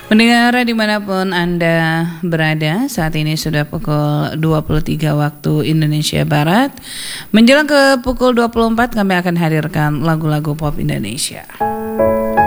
Pendengar dimanapun Anda berada, saat ini sudah pukul 23 waktu Indonesia Barat. Menjelang ke pukul 24 kami akan hadirkan lagu-lagu pop Indonesia.